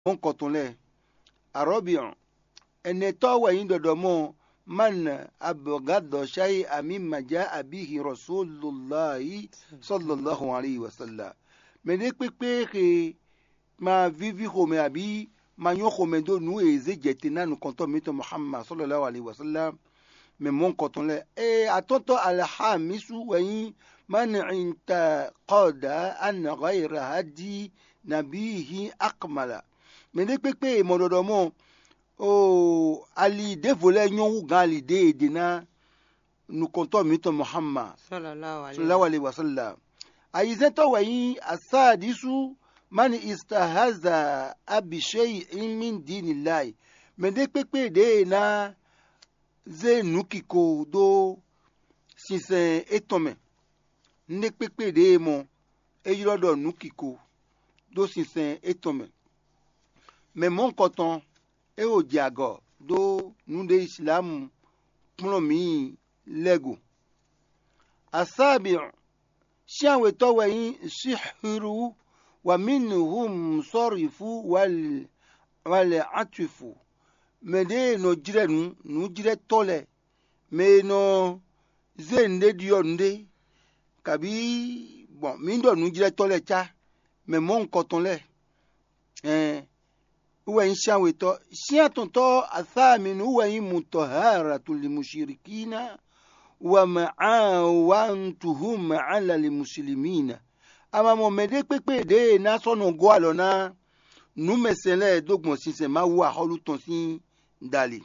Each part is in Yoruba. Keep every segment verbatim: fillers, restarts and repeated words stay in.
mon kotonle arabian eneto wa yin dodomo man abghadda shay'an mimma jaa bihi rasulullah sallallahu alayhi wa sallam mene pepe ke ma vivi home abi ma nyo home do nu eze jetina nu konto mito Muhammad sallallahu alayhi wa sallam mais mon kotonle e atonto alhamisu wa yin man intaqada an ghayra hadi nabihi akmala mene pepe mo dodomo o ali de voler nyon gan ali de dina nu konto mito Muhammad sallallahu alayhi wa sallam aizeto wa yin asadisu man istahaza abi shay'in min dinillahi mene pepe de na ze nukiko do sinse etome ne pepe de mo eyirodo nukiko do sinse etome mais mon coton e o diago do nunde islam plomi lego asabi shianwe to wayin sihru wa minhum sarifu wal wal atifu mede no jire nu nu jire tole me no zende dionde kabi bon mi ndo nu jire tole cha me mon coton le eh uwe inshawe to sia tonto athamin uwe mutahharatu limushrikina wa ma'awantuhum 'ala limuslimina ama mo mede pepe de na sono go alona nu mesele dogbon sinse ma wa holu ton sin dali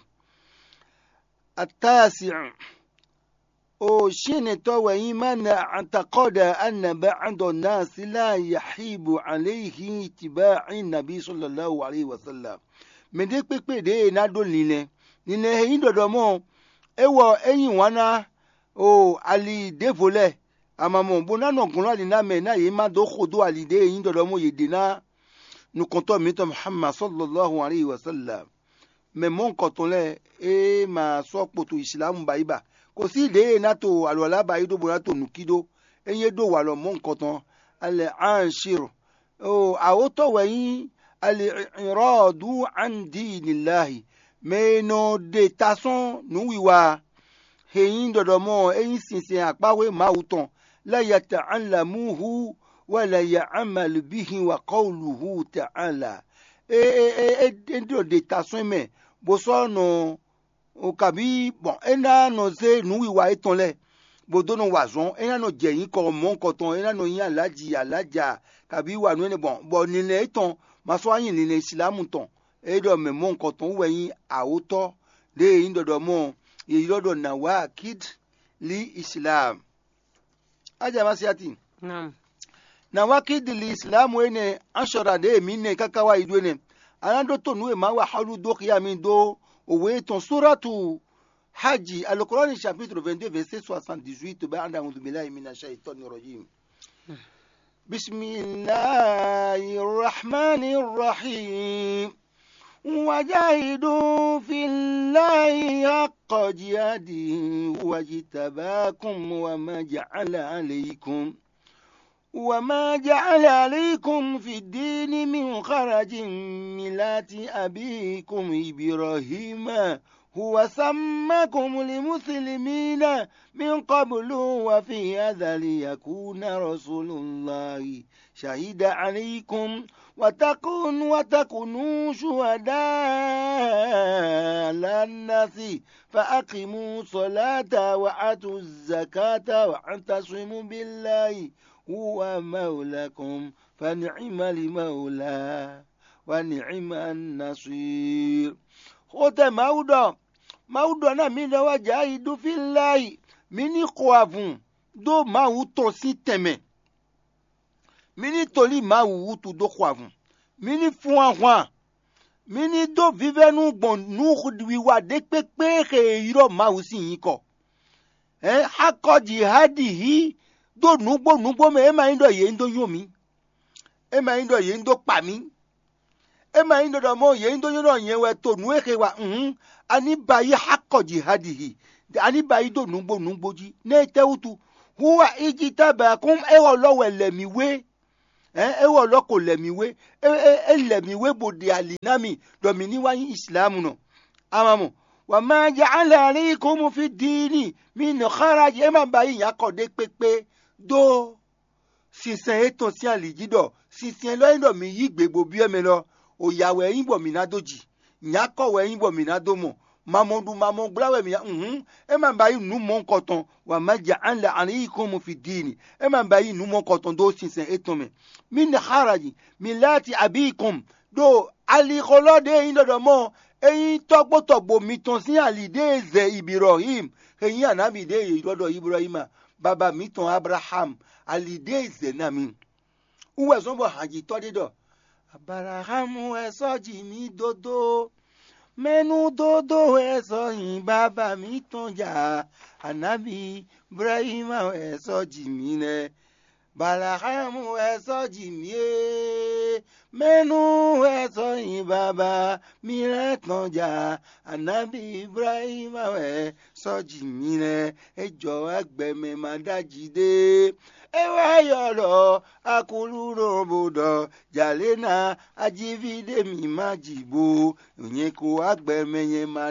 atasi o shine to wa imana antaqada anna ba'd an-nas la yahibu alayhi ittiba'i nabi sallallahu alayhi wa sallam mede pepe de na do lile nile yin dodo mo ewo eyin wana o ali devole amamo bona no gunla ni na me na yi ma do khodo ali de yin dodo mo yedina nu konto mito Muhammad sallallahu alayhi wa sallam mais mon kotonle e ma so poto islam baiba ko si de na to alwala baido bona to nukido enye do wa lo mon koton al anshir o awoto wayin al iradu an dinillahi mais no de tason nu wiwa heyin dodo mo eyin sinsin apawe mauton la yata'allamuhu wa la ya'mal bihi wa qawluhu ta'ala e e e do de tason me bo so no o kabi bon ena no se nu wiwa etonle bo do no wazon ena no jeyin ko mon koton ena no yin alaji alaja kabi wa nu ne bon bo ni le ton ma so ayin ni le islam ton e do me mon koton weyin awoto de yin dodo mo ye dodo na wa kid li islam aja masiati naam na wa kid li islam wene ashara de minne kakawa idwene anado to nu e ma wa halu do qiyam do owe ton suratu haji al-Qur'an chapitre vingt-deux verset soixante-dix-huit ba'da a'udhu billahi minash shaitanir rajim bismillahir rahmanir rahim wajahidu fillahi haqqa jihadihi wajtabakum wama ja'ala alaykum وما جعل عليكم في الدين من خرج ملة أبيكم إبراهيم هو سماكم المسلمين من قبل وفي هذا ليكون رسول الله شهيد عليكم وتكون وتكونوا شهداء على الناس فأقيموا الصلاة وآتوا الزكاة واعتصموا بالله هو مولاكم فنعم المولى ونعم النصير خد مودا مودا na mi na wajahidu fillahi mini khoavun do ma uto si teme mini toli ma utu do khoavun mini fuanwa mini do vive nu gbon nu khudwi wa de pepe ke iro ma usi yin ko eh hakko jihadihi do nugbo nugbo me e ma ndo ye ndo yomi e ma ndo ye ndo pa mi e ma ndo do mo ye ndo yo yen we to nu eke wa mhm ani bayi hakko jihadihi ani bayi do nugbo nugbo ji ne tewutu huwa ijitabakum e wo lo wele mi we eh e wo lo ko lemiwe e e lemiwe bode alinami domini wa islam no amamu wa ma ja'ala alaykum fi dini min kharaj e ma bayi yakode pepe do sisen eton si alijido sisen lo ndo mi yigbe gbo bi eme lo oyawe yin bo mi na doji nyakowe yin bo mi na domo mamodu mamon blawe mi mhm e ma bayi nu mon koton wa ma ja'ala alaykum fi dini e ma bayi nu mon koton do sisen eton me min kharaj milati abikum do ali kholode yin do mo eyin togbo togbo mi ton si alide ze Ibrahim eyin anabi de irodo Ibrahima baba mi ton Abraham alide ze na mi uwe so bo haji to dedo Abraham e so ji mi dodo menu dodo e so yin baba mi ton ja anabi Ibrahima e so ji mi ne Balahamu eso jimie menu eso yin baba miretan ja anabi Ibrahim we so jimine ejo agbeme madajide ewa yoro akuluro bodo jalena ajivide mi majibo onye ko agbeme yen